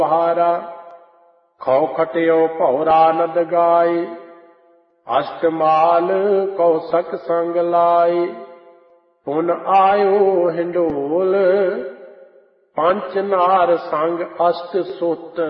ਬਹਾਰਾ। ਖਉ ਖਟਿਓ ਭੌਰਾ ਨਦ ਗਾਏ, ਅਸ਼ਟਮਾਲ ਕੌਸਕ ਸੰਗ ਲਾਏ। ਪੁਨ ਆਇਓ ਹਿੰਡੋਲ, ਪੰਚ ਨਾਰ ਸੰਗ ਅਸ਼ਟ ਸੁਤ।